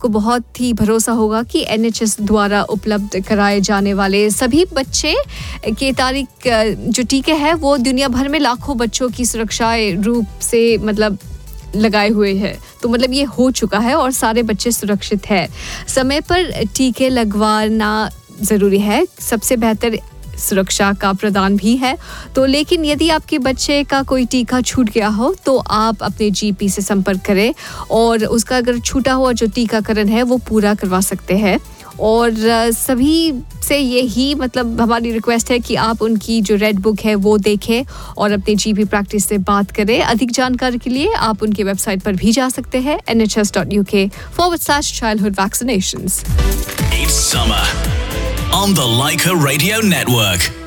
आपको बहुत ही भरोसा होगा कि NHS द्वारा उपलब्ध कराए जाने वाले सभी बच्चे के तारीख जो टीके हैं वो दुनिया भर में लाखों बच्चों की सुरक्षा रूप से मतलब लगाए हुए हैं। तो मतलब ये हो चुका है और सारे बच्चे सुरक्षित हैं। समय पर टीके लगवाना ज़रूरी है, सबसे बेहतर सुरक्षा का प्रदान भी है। तो लेकिन यदि आपके बच्चे का कोई टीका छूट गया हो तो आप अपने GP से संपर्क करें और उसका अगर छूटा हुआ जो टीकाकरण है वो पूरा करवा सकते हैं। और सभी से यही मतलब हमारी रिक्वेस्ट है कि आप उनकी जो रेड बुक है वो देखें और अपने GP प्रैक्टिस से बात करें। अधिक जानकारी के लिए आप उनकी वेबसाइट पर भी जा सकते हैं nhs.uk/childhood vaccinations. It's summer on the Leica Radio Network.